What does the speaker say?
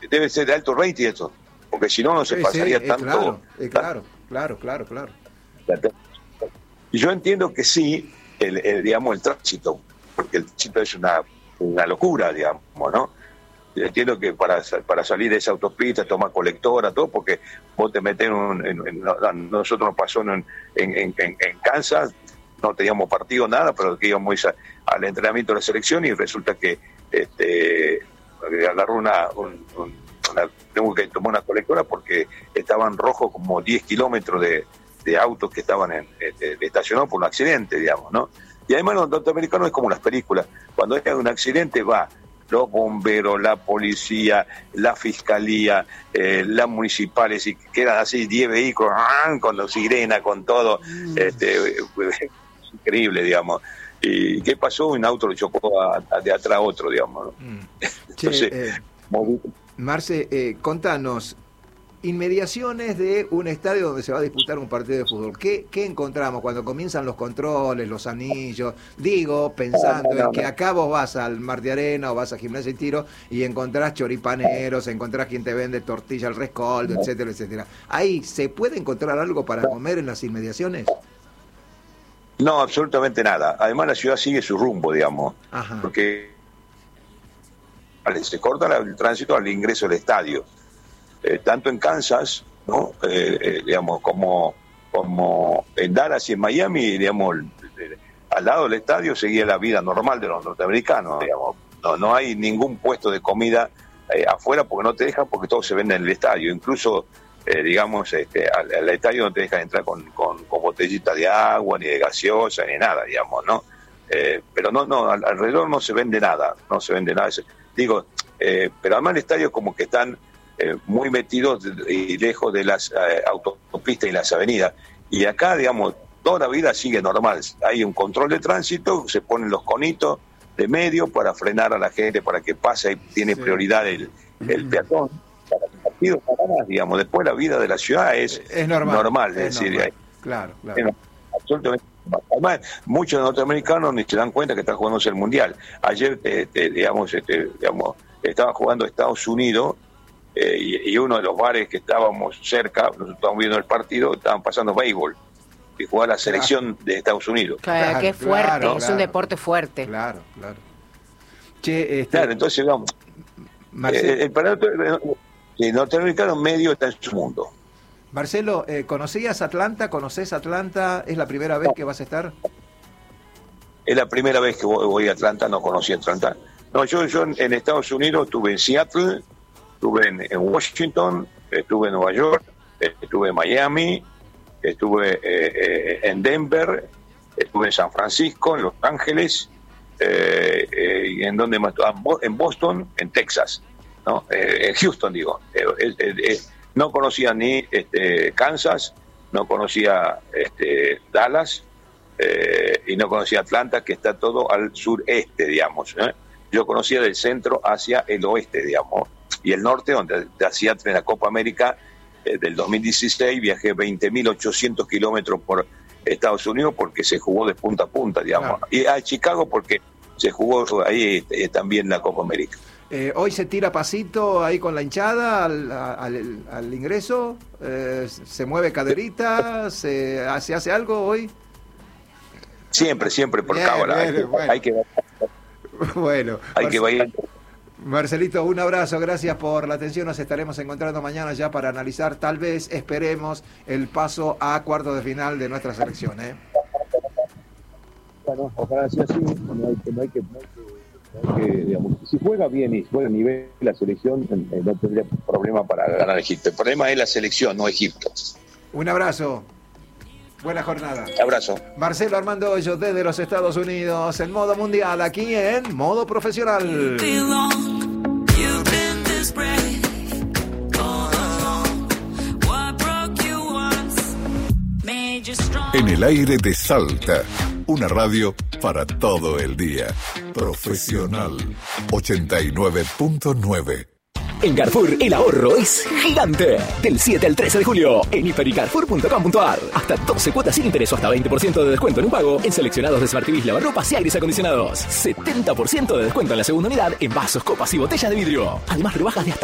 debe ser de alto rating eso, porque si no se pasaría tanto. Claro. Y yo entiendo que sí, digamos, el tránsito, porque el tránsito es una locura, digamos, ¿no? Entiendo que para salir de esa autopista, tomar colectora, todo, porque vos te metés nosotros nos pasó en Kansas, no teníamos partido, nada, pero que íbamos al entrenamiento de la selección y resulta que agarró tengo que tomar una colectora porque estaban rojos como 10 kilómetros de autos que estaban estacionados por un accidente, digamos, ¿no? Y además los norteamericanos es como las películas, cuando hay un accidente va los bomberos, la policía, la fiscalía, las municipales, y quedan así 10 vehículos con la sirena, con todo, increíble, digamos. ¿Y qué pasó? Un auto lo chocó de atrás a otro, digamos, ¿no? Entonces, Marce, contanos, inmediaciones de un estadio donde se va a disputar un partido de fútbol. ¿Qué encontramos cuando comienzan los controles, los anillos? Digo, pensando en que acá vos vas al Mar de Arena o vas a Gimnasia y Tiro y encontrás choripaneros, encontrás quien te vende tortilla al rescoldo, etcétera, etcétera. ¿Ahí se puede encontrar algo para comer en las inmediaciones? No, absolutamente nada. Además la ciudad sigue su rumbo, digamos. Ajá. Porque se corta el tránsito al ingreso del estadio. Tanto en Kansas, ¿no? Digamos, como en Dallas y en Miami, digamos, al lado del estadio seguía la vida normal de los norteamericanos, digamos. No hay ningún puesto de comida afuera porque no te dejan, porque todo se vende en el estadio. Incluso, digamos, al estadio no te dejan entrar con botellitas de agua, ni de gaseosa, ni nada, digamos, ¿no? Pero alrededor no se vende nada. Digo, pero además el estadio como que están muy metidos y lejos de las autopistas y las avenidas. Y acá, digamos, toda la vida sigue normal. Hay un control de tránsito, se ponen los conitos de medio para frenar a la gente, para que pase y tiene prioridad el peatón. Para el partido, digamos, después la vida de la ciudad es normal. Es decir, normal. Claro. Absolutamente. Además, muchos norteamericanos ni se dan cuenta que están jugándose el Mundial. Ayer, digamos, estaba jugando Estados Unidos y uno de los bares que estábamos cerca, nosotros estábamos viendo el partido, estaban pasando béisbol y jugaba la selección de Estados Unidos. Claro, qué fuerte, es un deporte fuerte. Claro. Claro, entonces, vamos, el norteamericano medio está en su mundo. Marcelo, ¿conocías Atlanta? ¿Conoces Atlanta? ¿Es la primera vez que vas a estar? Es la primera vez que voy a Atlanta, no conocí Atlanta. No, yo en Estados Unidos estuve en Seattle, estuve en Washington, estuve en Nueva York, estuve en Miami, estuve en Denver, estuve en San Francisco, en Los Ángeles, y en donde más, en Boston, en Texas, ¿no? En Houston, digo. No conocía ni Kansas, no conocía Dallas, y no conocía Atlanta, que está todo al sureste, digamos. Yo conocía del centro hacia el oeste, digamos, y el norte, donde hacía en la Copa América del 2016, viajé 20.800 kilómetros por Estados Unidos porque se jugó de punta a punta, digamos. Claro. Y a Chicago porque se jugó ahí también la Copa América. ¿Hoy se tira pasito ahí con la hinchada al ingreso? ¿Se mueve caderita? ¿Se hace algo hoy? Siempre por cábala. Bueno. Hay que bailar. Marcelito, un abrazo, gracias por la atención. Nos estaremos encontrando mañana ya para analizar, tal vez, esperemos, el paso a cuartos de final de nuestra selección. Bueno, ojalá sea así. No hay que digamos, si juega bien y juega a nivel de la selección, no tendría problema para ganar Egipto. El problema es la selección, no Egipto. Un abrazo. Buena jornada. Abrazo. Marcelo Armando Hoyos desde los Estados Unidos, en modo mundial, aquí en modo profesional. En el aire de Salta, una radio para todo el día. Profesional 89.9. En Carrefour, el ahorro es gigante. Del 7 al 13 de julio, en hipercarrefour.com.ar. Hasta 12 cuotas sin interés o hasta 20% de descuento en un pago en seleccionados de Smart TVs, lavarropas y aires acondicionados. 70% de descuento en la segunda unidad en vasos, copas y botellas de vidrio. Además, rebajas de hasta